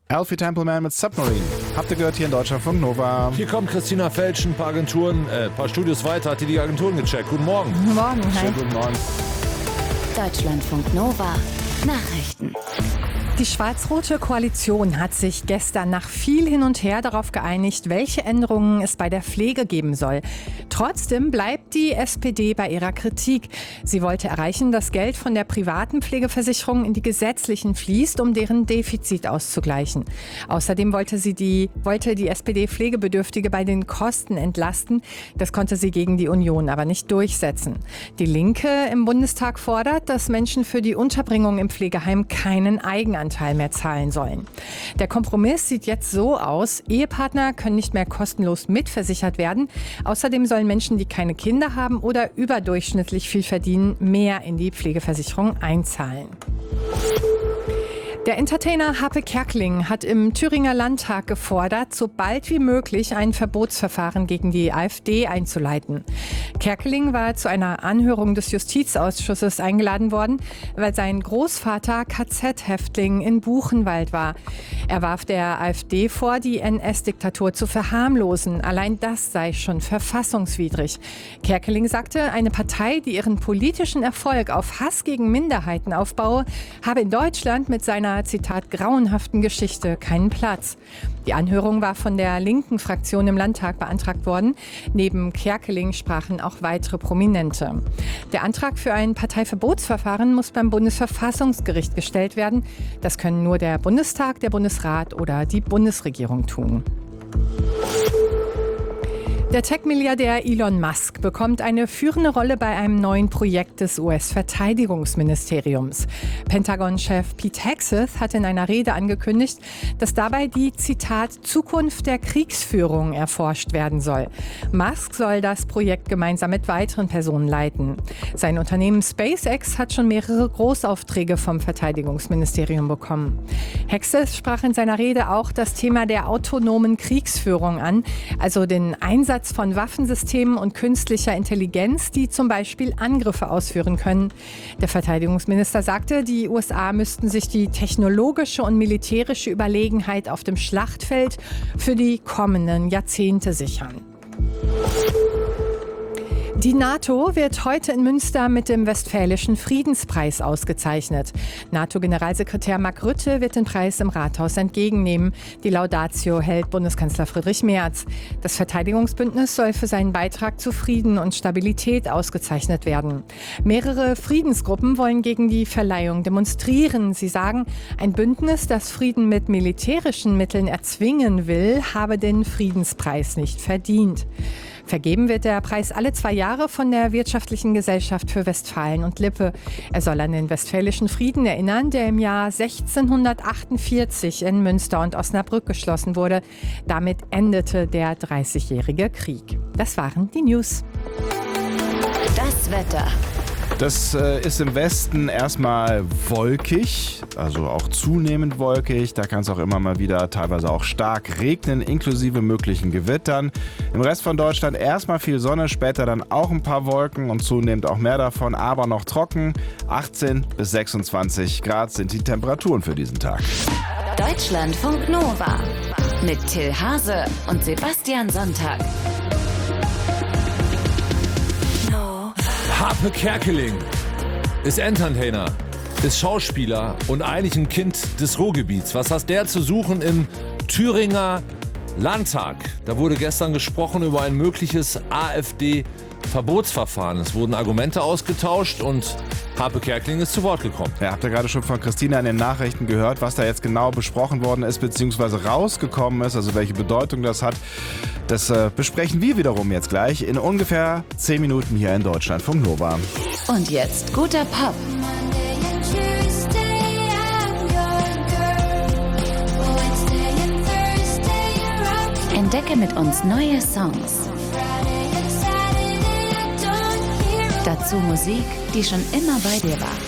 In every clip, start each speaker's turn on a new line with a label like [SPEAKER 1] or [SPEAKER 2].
[SPEAKER 1] Alfie Templeman mit Submarine. Habt ihr gehört hier in Deutschlandfunk Nova.
[SPEAKER 2] Hier kommt Christina Felsch, ein paar paar Studios weiter, hat die Agenturen gecheckt. Guten Morgen.
[SPEAKER 3] Guten Morgen, hi.
[SPEAKER 1] Schönen guten Morgen.
[SPEAKER 4] Deutschlandfunk Nova Nachrichten.
[SPEAKER 3] Die schwarz-rote Koalition hat sich gestern nach viel hin und her darauf geeinigt, welche Änderungen es bei der Pflege geben soll. Trotzdem bleibt die SPD bei ihrer Kritik. Sie wollte erreichen, dass Geld von der privaten Pflegeversicherung in die gesetzlichen fließt, um deren Defizit auszugleichen. Außerdem wollte die SPD Pflegebedürftige bei den Kosten entlasten. Das konnte sie gegen die Union aber nicht durchsetzen. Die Linke im Bundestag fordert, dass Menschen für die Unterbringung im Pflegeheim keinen Eigenanteil mehr zahlen sollen. Der Kompromiss sieht jetzt so aus: Ehepartner können nicht mehr kostenlos mitversichert werden. Außerdem sollen Menschen, die keine Kinder haben oder überdurchschnittlich viel verdienen, mehr in die Pflegeversicherung einzahlen. Der Entertainer Harpe Kerkeling hat im Thüringer Landtag gefordert, so bald wie möglich ein Verbotsverfahren gegen die AfD einzuleiten. Kerkeling war zu einer Anhörung des Justizausschusses eingeladen worden, weil sein Großvater KZ-Häftling in Buchenwald war. Er warf der AfD vor, die NS-Diktatur zu verharmlosen. Allein das sei schon verfassungswidrig. Kerkeling sagte, eine Partei, die ihren politischen Erfolg auf Hass gegen Minderheiten aufbaue, habe in Deutschland mit seiner, Zitat, grauenhaften Geschichte keinen Platz. Die Anhörung war von der linken Fraktion im Landtag beantragt worden. Neben Kerkeling sprachen auch weitere Prominente. Der Antrag für ein Parteiverbotsverfahren muss beim Bundesverfassungsgericht gestellt werden. Das können nur der Bundestag, der Bundesrat oder die Bundesregierung tun. Der Tech-Milliardär Elon Musk bekommt eine führende Rolle bei einem neuen Projekt des US-Verteidigungsministeriums. Pentagon-Chef Pete Hegseth hat in einer Rede angekündigt, dass dabei die, Zitat, Zukunft der Kriegsführung erforscht werden soll. Musk soll das Projekt gemeinsam mit weiteren Personen leiten. Sein Unternehmen SpaceX hat schon mehrere Großaufträge vom Verteidigungsministerium bekommen. Hegseth sprach in seiner Rede auch das Thema der autonomen Kriegsführung an, also den Einsatz von Waffensystemen und künstlicher Intelligenz, die zum Beispiel Angriffe ausführen können. Der Verteidigungsminister sagte, die USA müssten sich die technologische und militärische Überlegenheit auf dem Schlachtfeld für die kommenden Jahrzehnte sichern. Die NATO wird heute in Münster mit dem Westfälischen Friedenspreis ausgezeichnet. NATO-Generalsekretär Mark Rutte wird den Preis im Rathaus entgegennehmen. Die Laudatio hält Bundeskanzler Friedrich Merz. Das Verteidigungsbündnis soll für seinen Beitrag zu Frieden und Stabilität ausgezeichnet werden. Mehrere Friedensgruppen wollen gegen die Verleihung demonstrieren. Sie sagen, ein Bündnis, das Frieden mit militärischen Mitteln erzwingen will, habe den Friedenspreis nicht verdient. Vergeben wird der Preis alle 2 Jahre von der Wirtschaftlichen Gesellschaft für Westfalen und Lippe. Er soll an den Westfälischen Frieden erinnern, der im Jahr 1648 in Münster und Osnabrück geschlossen wurde. Damit endete der 30-jährige Krieg. Das waren die News.
[SPEAKER 4] Das Wetter.
[SPEAKER 1] Das ist im Westen erstmal wolkig, also auch zunehmend wolkig. Da kann es auch immer mal wieder teilweise auch stark regnen, inklusive möglichen Gewittern. Im Rest von Deutschland erstmal viel Sonne, später dann auch ein paar Wolken und zunehmend auch mehr davon, aber noch trocken. 18 bis 26 Grad sind die Temperaturen für diesen Tag.
[SPEAKER 4] Deutschlandfunk Nova mit Till Hase und Sebastian Sonntag.
[SPEAKER 2] Harpe Kerkeling ist Entertainer, ist Schauspieler und eigentlich ein Kind des Ruhrgebiets. Was hat der zu suchen im Thüringer Landtag? Da wurde gestern gesprochen über ein mögliches AfD-Verbotsverfahren. Es wurden Argumente ausgetauscht und Harpe Kerkeling ist zu Wort gekommen.
[SPEAKER 1] Ja, habt ihr gerade schon von Christina in den Nachrichten gehört, was da jetzt genau besprochen worden ist, beziehungsweise rausgekommen ist, also welche Bedeutung das hat. Das besprechen wir wiederum jetzt gleich in ungefähr 10 Minuten hier in Deutschlandfunk Nova.
[SPEAKER 4] Und jetzt guter Pop. Entdecke mit uns neue Songs. Dazu Musik, die schon immer bei dir war.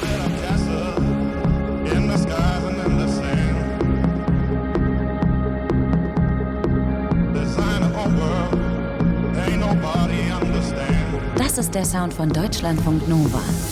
[SPEAKER 4] Das ist der Sound von Deutschlandfunk Nova.